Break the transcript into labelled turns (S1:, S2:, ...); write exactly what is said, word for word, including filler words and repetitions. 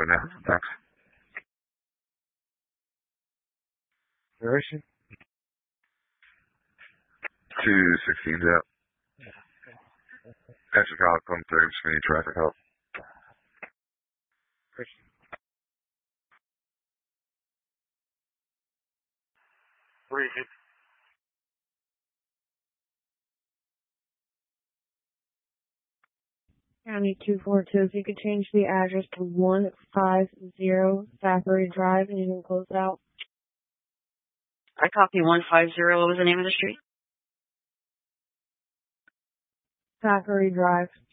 S1: now. Thanks. Where is she? two sixteen's out. Extra call, come through, just need traffic help. Three.
S2: County two four two, if you could change the address to one five zero Thackeray Drive and you can close out.
S3: I copy one five zero. What was the name of the street?
S2: Thackeray Drive.